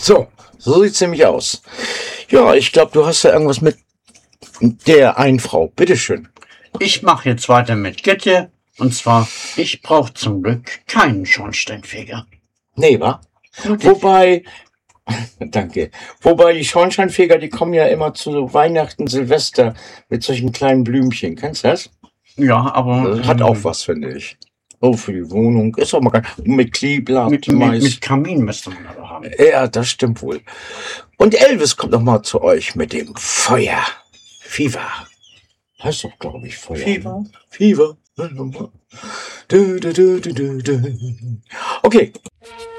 So sieht's nämlich aus. Ja, ich glaube, du hast ja irgendwas mit der einen Frau. Bitteschön. Ich mache jetzt weiter mit Gitte. Und zwar, ich brauche zum Glück keinen Schornsteinfeger. Nee, wa? Wobei, danke. Wobei die Schornsteinfeger, die kommen ja immer zu Weihnachten, Silvester mit solchen kleinen Blümchen. Kennst du das? Ja, aber... Das hat auch was, finde ich. Oh, für die Wohnung. Ist auch mal geil. Mit Kleeblatt, Mais. Mit Kamin müsste man aber haben. Ja, das stimmt wohl. Und Elvis kommt noch mal zu euch mit dem Feuer. Fever. Heißt doch, glaube ich, Feuer. Fever. Fever. Du. Okay.